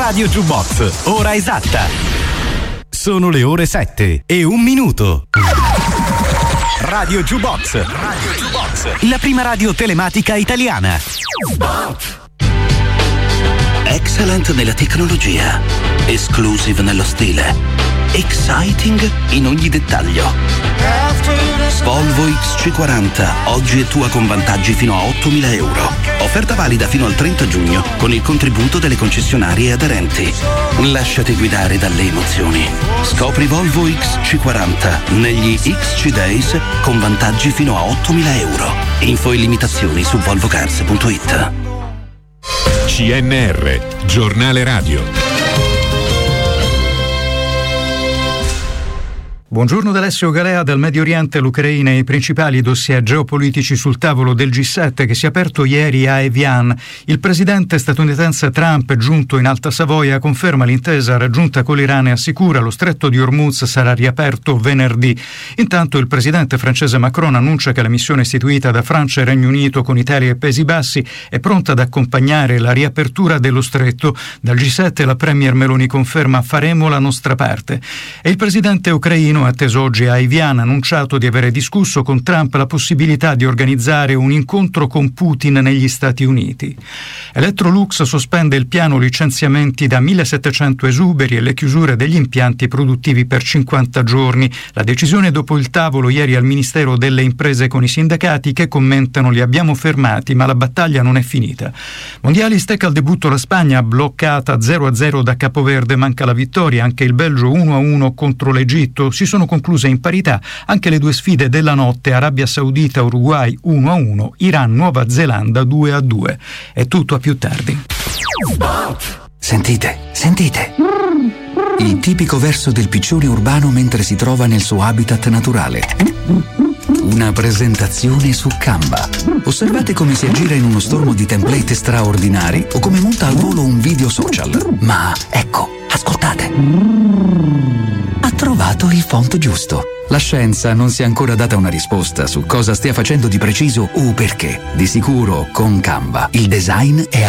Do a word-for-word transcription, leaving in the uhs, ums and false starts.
Radio Jukebox, ora esatta. Sono le ore sette e un minuto. Radio Jukebox, Radio Jukebox, la prima radio telematica italiana. Excellent nella tecnologia, exclusive nello stile, exciting in ogni dettaglio. Volvo X C quaranta, oggi è tua con vantaggi fino a ottomila euro. Offerta valida fino al trenta giugno con il contributo delle concessionarie aderenti. Lasciati guidare dalle emozioni. Scopri Volvo X C quaranta negli X C Days con vantaggi fino a ottomila euro. Info e limitazioni su volvocars punto it. C N R, giornale radio. Buongiorno da Alessio Galea. Dal Medio Oriente, l'Ucraina e i principali dossier geopolitici sul tavolo del G sette che si è aperto ieri a Evian. Il presidente statunitense Trump, giunto in Alta Savoia, conferma l'intesa raggiunta con l'Iran e assicura lo stretto di Hormuz sarà riaperto venerdì. Intanto il presidente francese Macron annuncia che la missione istituita da Francia e Regno Unito con Italia e Paesi Bassi è pronta ad accompagnare la riapertura dello stretto. Dal G sette la premier Meloni conferma: faremo la nostra parte. E il presidente ucraino, atteso oggi a Evian, ha annunciato di avere discusso con Trump la possibilità di organizzare un incontro con Putin negli Stati Uniti. Electrolux sospende il piano licenziamenti da millesettecento esuberi e le chiusure degli impianti produttivi per cinquanta giorni. La decisione dopo il tavolo ieri al Ministero delle Imprese con i sindacati, che commentano: li abbiamo fermati ma la battaglia non è finita. Mondiali stecca al debutto la Spagna, bloccata zero a zero da Capoverde, manca la vittoria. Anche il Belgio uno a uno contro l'Egitto. Si sono concluse in parità anche le due sfide della notte: Arabia Saudita Uruguay uno a uno, Iran Nuova Zelanda due a due. È tutto a più tardi. Sentite, sentite. Il tipico verso del piccione urbano mentre si trova nel suo habitat naturale. Una presentazione su Canva. Osservate come si aggira in uno stormo di template straordinari o come monta al volo un video social. Ma ecco, ascoltate. Ha trovato il font giusto. La scienza non si è ancora data una risposta su cosa stia facendo di preciso o perché. Di sicuro, con Canva, il design è